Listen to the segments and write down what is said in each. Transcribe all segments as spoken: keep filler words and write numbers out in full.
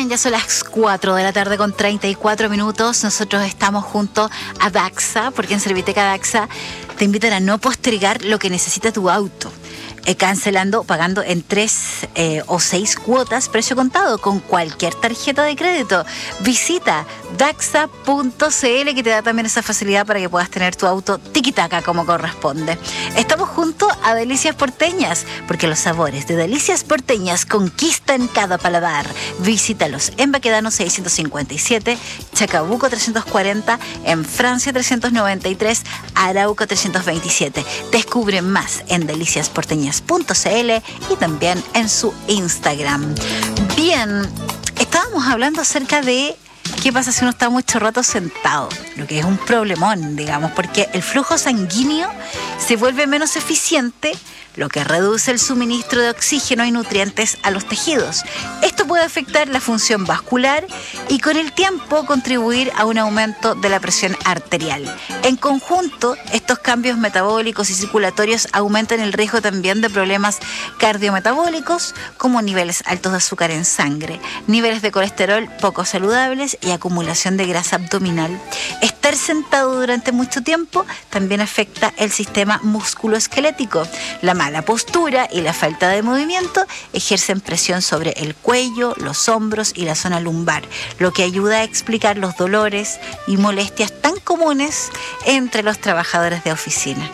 Bien, ya son las cuatro de la tarde con treinta y cuatro minutos. Nosotros estamos junto a Daxa, porque en Serviteca Daxa te invitan a no postergar lo que necesita tu auto. Eh, cancelando, pagando en tres eh, o seis cuotas, precio contado, con cualquier tarjeta de crédito. Visita daxa punto c l, que te da también esa facilidad para que puedas tener tu auto tiquitaca como corresponde. Estamos junto a Delicias Porteñas, porque los sabores de Delicias Porteñas conquistan cada paladar. Visítalos en Baquedano seiscientos cincuenta y siete, Chacabuco trescientos cuarenta, en Francia trescientos noventa y tres, Arauco trescientos veintisiete. Descubre más en delicias porteñas punto c l y también en su Instagram. Bien, estábamos hablando acerca de qué pasa si uno está mucho rato sentado, lo que es un problemón, digamos, porque el flujo sanguíneo se vuelve menos eficiente, lo que reduce el suministro de oxígeno y nutrientes a los tejidos. Esto puede afectar la función vascular y con el tiempo contribuir a un aumento de la presión arterial. En conjunto, estos cambios metabólicos y circulatorios aumentan el riesgo también de problemas cardiometabólicos, como niveles altos de azúcar en sangre, niveles de colesterol poco saludables y acumulación de grasa abdominal. Estar sentado durante mucho tiempo también afecta el sistema musculoesquelético. La mala postura y la falta de movimiento ejercen presión sobre el cuello, los hombros y la zona lumbar, lo que ayuda a explicar los dolores y molestias tan comunes entre los trabajadores de oficina.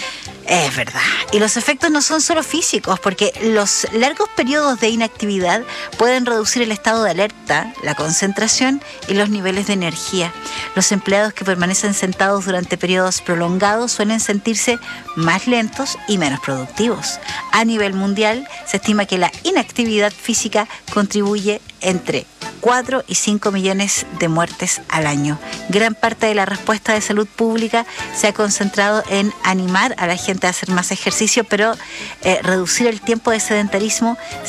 Es verdad. Y los efectos no son solo físicos, porque los largos periodos de inactividad pueden reducir el estado de alerta, la concentración y los niveles de energía. Los empleados que permanecen sentados durante periodos prolongados suelen sentirse más lentos y menos productivos. A nivel mundial, se estima que la inactividad física contribuye entre cuatro y cinco millones de muertes al año. Gran parte de la respuesta de salud pública se ha concentrado en animar a la gente a hacer más ejercicio, pero eh, reducir el tiempo de sedentarismo